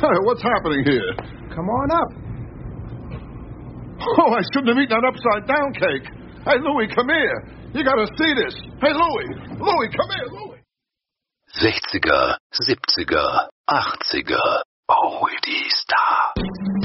Hey, what's happening here? Come on up. Oh, I shouldn't have eaten that upside-down cake. Hey, Louie, come here. You gotta see this. Hey, Louie. Louie, come here, Louie. 60er, 70er, 80er. Oldies da.